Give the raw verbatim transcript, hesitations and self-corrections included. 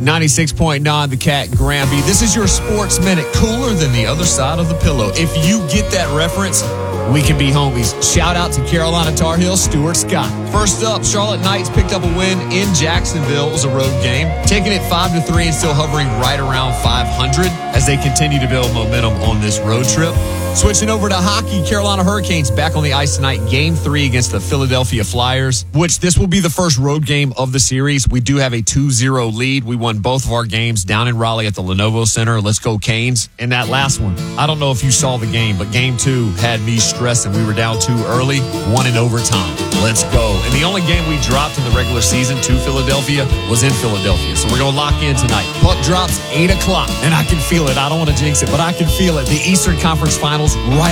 ninety-six point nine The Cat Granby. This is your Sports Minute, cooler than the other side of the pillow. If you get that reference, we can be homies. Shout out to Carolina Tar Heels, Stuart Scott. First up, Charlotte Knights picked up a win in Jacksonville. It was a road game, taking it five to three and still hovering right around five hundred as they continue to build momentum on this road trip. Switching over to hockey, Carolina Hurricanes back on the ice tonight, game three against the Philadelphia Flyers, which this will be the first road game of the series. We do have a two zero lead. We won both of our games down in Raleigh at the Lenovo Center. Let's go Canes. And that last one, I don't know if you saw the game, but game two had me stressing. We were down two early, one in overtime. Let's go. And the only game we dropped in the regular season to Philadelphia was in Philadelphia. So we're going to lock in tonight. Puck drops eight o'clock, and I can feel it. I don't want to jinx it, but I can feel it. The Eastern Conference Finals right